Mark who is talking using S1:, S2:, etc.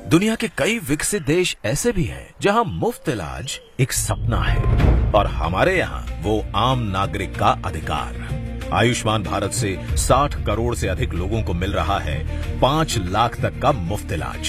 S1: दुनिया के कई विकसित देश ऐसे भी हैं जहां मुफ्त इलाज एक सपना है और हमारे यहाँ वो आम नागरिक का अधिकार। आयुष्मान भारत से 60 करोड़ से अधिक लोगों को मिल रहा है 5 लाख तक का मुफ्त इलाज।